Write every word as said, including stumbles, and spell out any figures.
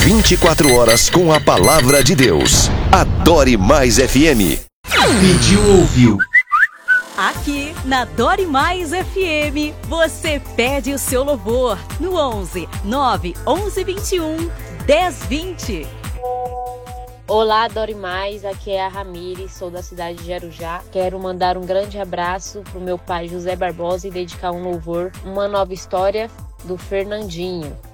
vinte e quatro horas com a palavra de Deus. Adore Mais F M. Pediu, ouviu. Aqui na Dore Mais F M, você pede o seu louvor no onze, nove, onze, vinte e um, dez, vinte. Olá, Dore Mais, aqui é a Ramires, sou da cidade de Arujá. Quero mandar um grande abraço pro meu pai José Barbosa e dedicar um louvor, Uma Nova História, do Fernandinho.